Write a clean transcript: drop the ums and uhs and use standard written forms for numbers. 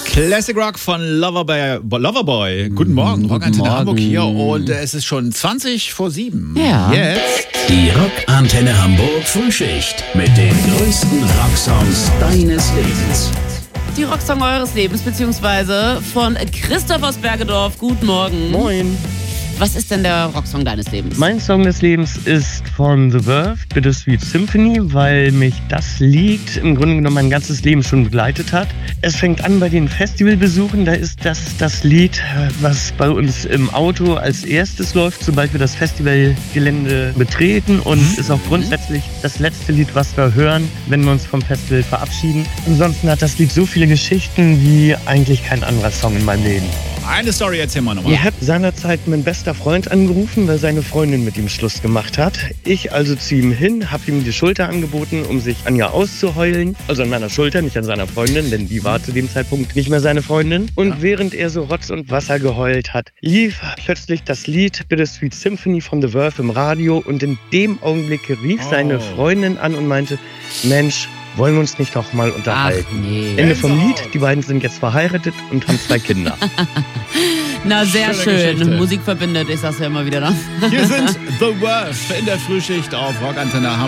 Classic Rock von Loverboy. Guten Morgen, Rockantenne Hamburg hier und es ist schon 20 vor 7. Ja. Jetzt Die Rockantenne Hamburg Frühschicht mit den größten Rocksongs deines Lebens. Die Rocksong eures Lebens, beziehungsweise von Christoph aus Bergedorf. Guten Morgen. Moin. Was ist denn der Rocksong deines Lebens? Mein Song des Lebens ist von The Verve, Bittersweet Symphony, weil mich das Lied im Grunde genommen mein ganzes Leben schon begleitet hat. Es fängt an bei den Festivalbesuchen, da ist das Lied, was bei uns im Auto als erstes läuft, sobald wir das Festivalgelände betreten, und ist auch grundsätzlich das letzte Lied, was wir hören, wenn wir uns vom Festival verabschieden. Ansonsten hat das Lied so viele Geschichten wie eigentlich kein anderer Song in meinem Leben. eine Story, erzähl mal nochmal. Ich habe seinerzeit mein bester Freund angerufen, weil seine Freundin mit ihm Schluss gemacht hat. Ich also zu ihm hin, habe ihm die Schulter angeboten, um sich an ihr auszuheulen. Also an meiner Schulter, nicht an seiner Freundin, denn die war zu dem Zeitpunkt nicht mehr seine Freundin. Und während er so Rotz und Wasser geheult hat, lief plötzlich das Lied Bittersweet Symphony von The Verve im Radio, und in dem Augenblick rief seine Freundin an und meinte, Mensch, wollen wir uns nicht noch mal unterhalten? Ach nee. Ende vom Lied, die beiden sind jetzt verheiratet und haben 2 Kinder. Na, sehr Schöne schön. Geschichte. Musik verbindet, ich sag's ja immer wieder. Hier sind The Verve in der Frühschicht auf Rockantenne Hamburg.